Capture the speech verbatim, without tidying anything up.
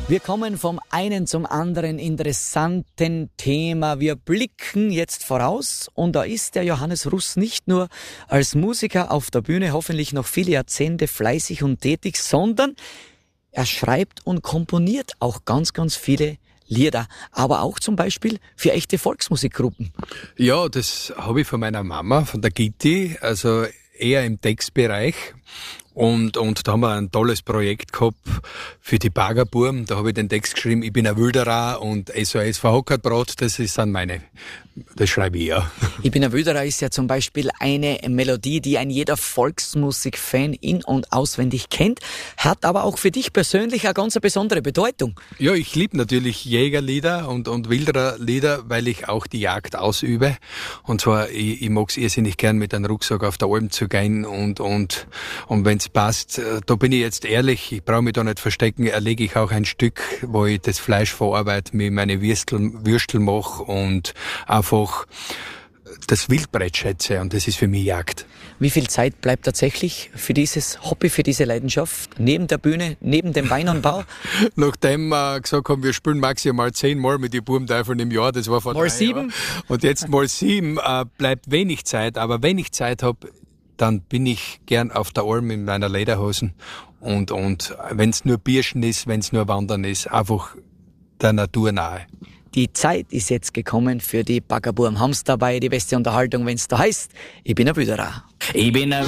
Wir kommen vom einen zum anderen interessanten Thema. Wir blicken jetzt voraus und da ist der Johannes Russ nicht nur als Musiker auf der Bühne hoffentlich noch viele Jahrzehnte fleißig und tätig, sondern er schreibt und komponiert auch ganz, ganz viele Lieder, aber auch zum Beispiel für echte Volksmusikgruppen. Ja, das habe ich von meiner Mama, von der Gitti, also eher im Textbereich. Und, und da haben wir ein tolles Projekt gehabt für die Baggerburm. Da habe ich den Text geschrieben, ich bin ein Wilderer und S O S für Hockerbrot, das ist dann meine, das schreibe ich ja. Ich bin ein Wilderer ist ja zum Beispiel eine Melodie, die ein jeder Volksmusik-Fan in- und auswendig kennt, hat aber auch für dich persönlich eine ganz besondere Bedeutung. Ja, ich liebe natürlich Jägerlieder und, und Wildererlieder, weil ich auch die Jagd ausübe. Und zwar, ich, ich mag es irrsinnig gern mit einem Rucksack auf der Alm zu gehen und, und, und wenn es passt, da bin ich jetzt ehrlich, ich brauche mich da nicht verstecken, erlege ich auch ein Stück, wo ich das Fleisch verarbeite, mir meine Würstel, Würstel mache und einfach das Wildbret schätze und das ist für mich Jagd. Wie viel Zeit bleibt tatsächlich für dieses Hobby, für diese Leidenschaft, neben der Bühne, neben dem Weinanbau? Nachdem wir gesagt haben, wir spielen maximal zehnmal mit den Burmteufeln im Jahr, das war vor mal drei sieben. Jahren. Und jetzt mal sieben, äh, bleibt wenig Zeit, aber wenn ich Zeit habe, dann bin ich gern auf der Alm in meiner Lederhosen und, und wenn es nur Birschen ist, wenn es nur Wandern ist, einfach der Natur nahe. Die Zeit ist jetzt gekommen für die Baggerburm. Haben's dabei die beste Unterhaltung, wenn's da heißt, ich bin ein Wilderer. Ich bin ein